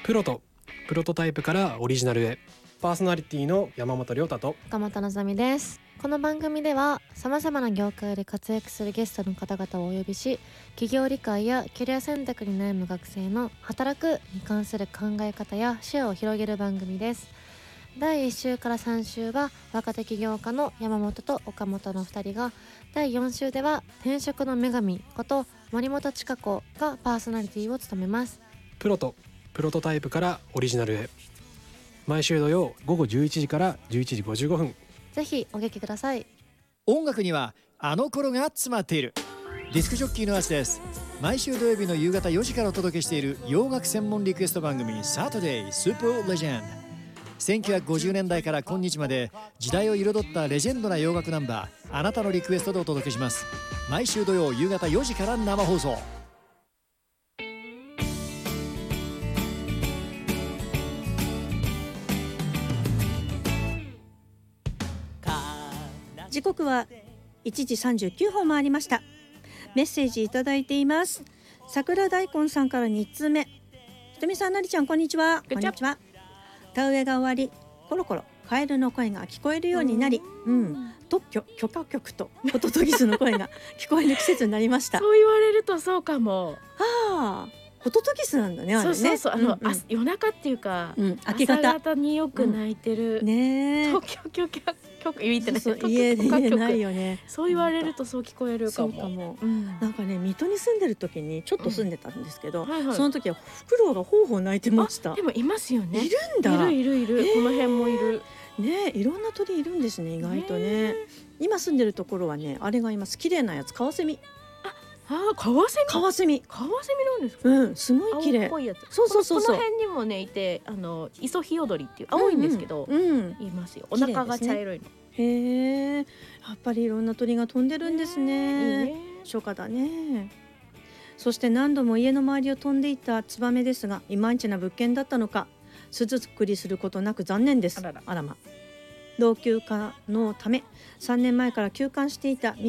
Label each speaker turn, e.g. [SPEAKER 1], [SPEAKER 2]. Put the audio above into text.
[SPEAKER 1] プロトタイプからオリジナルへ。パーソナリティの山本亮太と
[SPEAKER 2] 岡本のぞみです。この番組では様々な業界で活躍するゲストの方々をお呼びし、企業理解やキャリア選択に悩む学生の働くに関する考え方や視野を広げる番組です。第1週から3週は若手起業家の山本と岡本の2人が、第4週では転職の女神こと森本千佳子がパーソナリティを務めます。
[SPEAKER 1] プロトタイプからオリジナルへ。毎週土曜午後11時から11時55分。
[SPEAKER 2] ぜひお聞きください。
[SPEAKER 3] 音楽にはあの頃が詰まっている。ディスクジョッキーのアスです。毎週土曜日の夕方4時からお届けしている洋楽専門リクエスト番組サタデースーパーレジェンド。1950年代から今日まで時代を彩ったレジェンドな洋楽ナンバー、あなたのリクエストでお届けします。毎週土曜夕方4時から生放送。
[SPEAKER 4] 時刻は1時39分回りました。メッセージいただいています。桜大根さんから2通目。ひとみさん、なりちゃん、こんにちは。こんにちは。田植えが終わり、コロコロカエルの声が聞こえるようになり、特許許可局とホトトギスの声が聞こえる季節になりました。
[SPEAKER 5] そう言われるとそうかも。
[SPEAKER 4] ああ、ホトトギスなんだね、あれね。
[SPEAKER 5] そう夜中っていうか、
[SPEAKER 4] 明け方
[SPEAKER 5] 朝方によく鳴いてる、
[SPEAKER 4] ね。
[SPEAKER 5] 特許言ってない。
[SPEAKER 4] 家ないよね。
[SPEAKER 5] そう言われるとそう聞こえるかも。
[SPEAKER 4] そうかも。なんかね、水戸に住んでる時にちょっと住んでたんですけど、
[SPEAKER 5] はいはい、
[SPEAKER 4] その時はフクロウがほうほう鳴いてました。
[SPEAKER 5] でもいますよね。
[SPEAKER 4] いるんだ。
[SPEAKER 5] いる、この辺もいる
[SPEAKER 4] ね。いろんな鳥いるんですね、意外とね。今住んでるところはね、あれがいます。綺麗なやつ、カワセミ。
[SPEAKER 5] カワセミなんですか。
[SPEAKER 4] すごい綺麗。
[SPEAKER 5] 青っぽいやつ。
[SPEAKER 4] そう。
[SPEAKER 5] この辺にもねいて、イソヒヨドリっていう青いんですけど、いますよ。お腹が茶色いの。
[SPEAKER 4] へえ、やっぱりいろんな鳥が飛んでるんですね。
[SPEAKER 5] いいね。
[SPEAKER 4] 初夏だね。そして何度も家の周りを飛んでいたツバメですが、いまいちな物件だったのか、巣作りすることなく残念です。あらま。老朽化のため3年前から休館していた